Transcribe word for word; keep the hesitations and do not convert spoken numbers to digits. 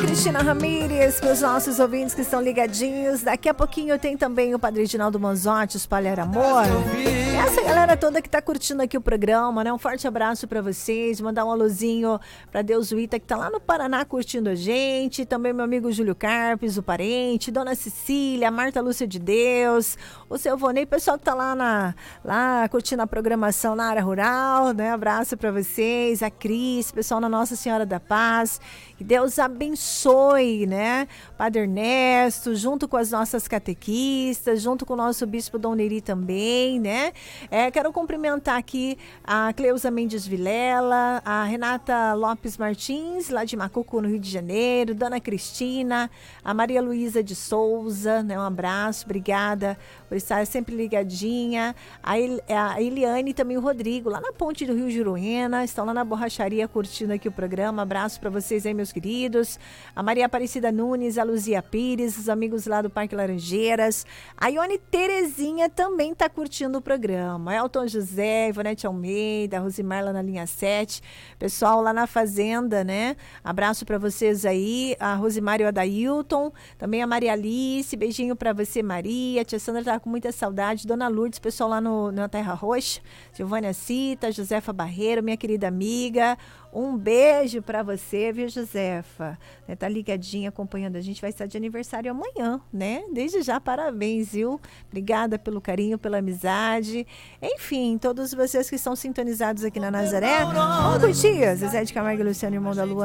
Cristina Ramírez, para os nossos ouvintes que estão ligadinhos. Daqui a pouquinho tem também o Padre Reginaldo Manzotti, Espalhar Amor. E essa galera toda que tá curtindo aqui o programa, né? Um forte abraço para vocês. Mandar um alôzinho para Deus Uita, que tá lá no Paraná curtindo a gente. Também meu amigo Júlio Carpes, o parente, Dona Cecília, Marta Lúcia de Deus, o seu Vonei, pessoal que tá lá, na, lá curtindo a programação na área rural, né? Abraço para vocês. A Cris, pessoal na Nossa Senhora da Paz. Que Deus abençoe, né? Padre Ernesto, junto com as nossas catequistas, junto com o nosso bispo Dom Neri também, né? É, quero cumprimentar aqui a Cleusa Mendes Vilela, a Renata Lopes Martins, lá de Macuco, no Rio de Janeiro, Dona Cristina, a Maria Luísa de Souza, né? Um abraço, obrigada por estar sempre ligadinha. A, Il, a Eliane e também o Rodrigo, lá na Ponte do Rio Juruena, estão lá na borracharia curtindo aqui o programa. Abraço para vocês aí, meus queridos. A Maria Aparecida Nunes, a Luzia Pires, os amigos lá do Parque Laranjeiras. A Ione Terezinha também está curtindo o programa. Elton José, Ivonete Almeida, a Rosimar lá na linha sete. Pessoal lá na Fazenda, né? Abraço para vocês aí. A Rosimar e o Adailton. Também a Maria Alice. Beijinho para você, Maria. A tia Sandra tá com muita saudade. Dona Lourdes, pessoal lá no, na Terra Roxa. Giovânia Cita, Josefa Barreiro, minha querida amiga. Um beijo para você, viu, Josefa? Né, tá ligadinha, acompanhando a gente. Vai estar de aniversário amanhã, né? Desde já, parabéns, viu? Obrigada pelo carinho, pela amizade. Enfim, todos vocês que estão sintonizados aqui na Nazaré. Vamos curtir. Zezé de Camargo e Luciano, irmão da Lua.